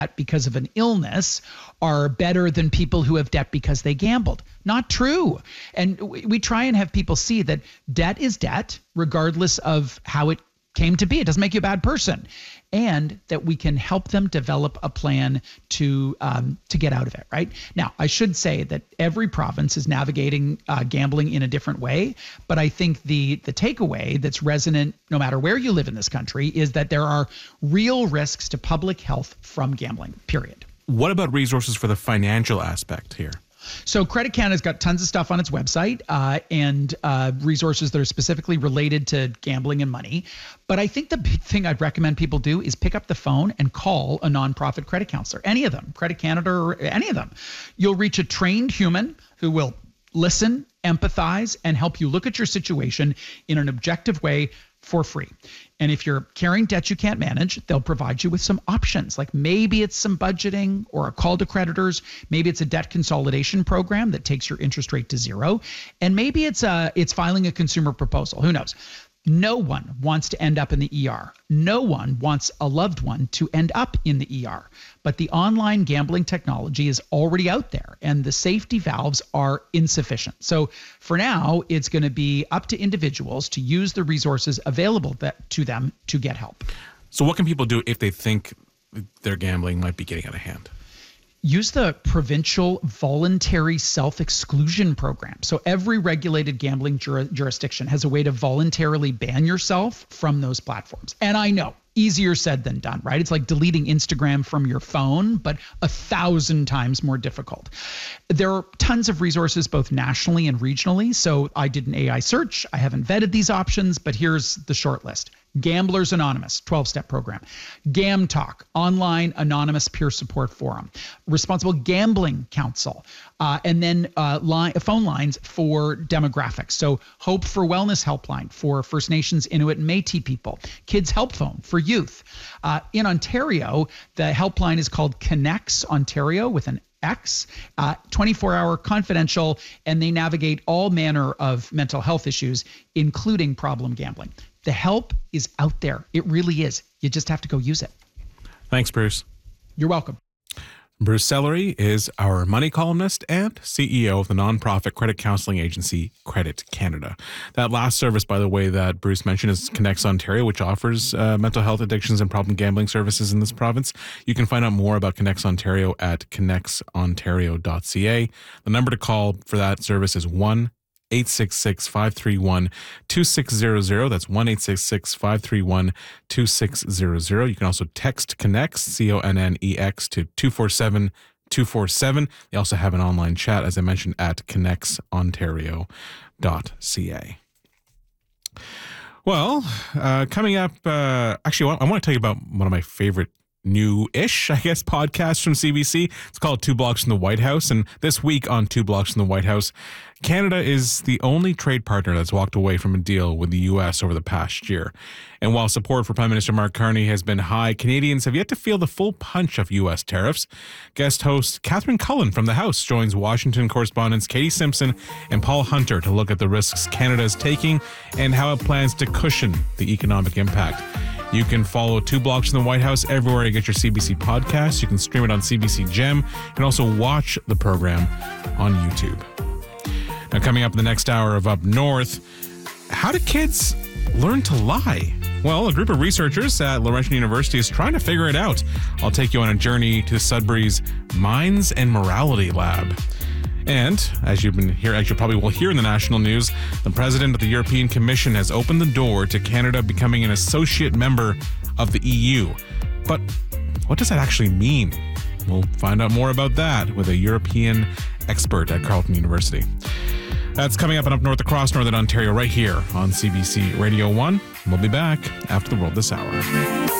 because of an illness are better than people who have debt because they gambled. Not true. And we try and have people see that debt is debt, regardless of how it came to be. It doesn't make you a bad person. And that we can help them develop a plan to get out of it, right? Now, I should say that every province is navigating gambling in a different way, but I think the takeaway that's resonant no matter where you live in this country is that there are real risks to public health from gambling, period. What about resources for the financial aspect here? So Credit Canada's got tons of stuff on its website and resources that are specifically related to gambling and money. But I think the big thing I'd recommend people do is pick up the phone and call a nonprofit credit counselor, any of them, Credit Canada or any of them. You'll reach a trained human who will listen, empathize, and help you look at your situation in an objective way for free. And if you're carrying debt you can't manage, they'll provide you with some options. Like maybe it's some budgeting or a call to creditors. Maybe it's a debt consolidation program that takes your interest rate to zero. And maybe it's filing a consumer proposal. Who knows? No one wants to end up in the ER. No one wants a loved one to end up in the ER. But the online gambling technology is already out there and the safety valves are insufficient. So for now, it's going to be up to individuals to use the resources available to them to get help. So what can people do if they think their gambling might be getting out of hand? Use the provincial voluntary self-exclusion program. So every regulated gambling jurisdiction has a way to voluntarily ban yourself from those platforms. And I know, easier said than done, right? It's like deleting Instagram from your phone, but 1,000 times more difficult. There are tons of resources, both nationally and regionally. So I did an AI search. I haven't vetted these options, but here's the short list. Gamblers Anonymous, 12-step program. Gam Talk, online anonymous peer support forum. Responsible Gambling Council, and then phone lines for demographics. So Hope for Wellness Helpline for First Nations, Inuit, and Métis people. Kids Help Phone for youth. In Ontario, the helpline is called Connects Ontario with an X, 24-hour confidential, and they navigate all manner of mental health issues, including problem gambling. The help is out there. It really is. You just have to go use it. Thanks, Bruce. You're welcome. Bruce Sellery is our money columnist and CEO of the nonprofit credit counseling agency Credit Canada. That last service, by the way, that Bruce mentioned is Connects Ontario, which offers mental health addictions and problem gambling services in this province. You can find out more about Connects Ontario at connectsontario.ca. The number to call for that service is 1-866-531-2600. That's 1-866-531-2600. You can also text Connects, CONNEX, to 247-247. They also have an online chat, as I mentioned, at connectsontario.ca. Well, coming up, actually, I want to tell you about one of my favorite new-ish, I guess, podcast from CBC. It's called Two Blocks from the White House. And this week on Two Blocks from the White House, Canada is the only trade partner that's walked away from a deal with the U.S. over the past year. And while support for Prime Minister Mark Carney has been high, Canadians have yet to feel the full punch of U.S. tariffs. Guest host Catherine Cullen from the House joins Washington correspondents Katie Simpson and Paul Hunter to look at the risks Canada is taking and how it plans to cushion the economic impact. You can follow Two Blocks from the White House everywhere you get your CBC podcasts. You can stream it on CBC Gem. You can also watch the program on YouTube. Now, coming up in the next hour of Up North, how do kids learn to lie? Well, a group of researchers at Laurentian University is trying to figure it out. I'll take you on a journey to Sudbury's Minds and Morality Lab. And as you probably will hear in the national news, the president of the European Commission has opened the door to Canada becoming an associate member of the EU. But what does that actually mean? We'll find out more about that with a European expert at Carleton University. That's coming up and Up North across Northern Ontario right here on CBC Radio 1. We'll be back after the world this hour.